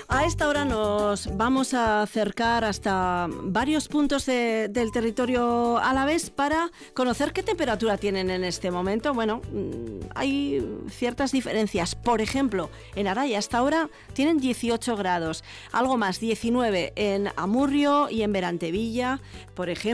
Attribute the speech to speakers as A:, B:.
A: A esta hora nos vamos a acercar hasta varios puntos del territorio alavés para conocer qué temperatura tienen en este momento. Bueno, hay ciertas diferencias. Por ejemplo, en Araya hasta ahora tienen 18 grados, algo más, 19 en Amurrio y en Berantevilla, por ejemplo.